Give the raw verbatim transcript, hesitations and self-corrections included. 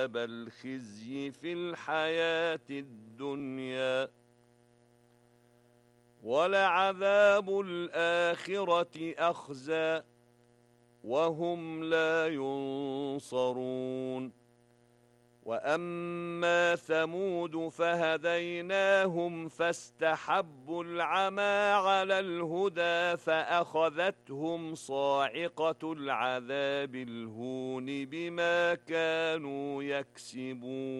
الخزي في الحياة الدنيا ولعذاب الآخرة أخزى وهم لا ينصرون وأما ثمود فهديناهم فاستحبوا العمى على الهدى فأخذتهم صاعقة العذاب الهون بما كانوا يكسبون.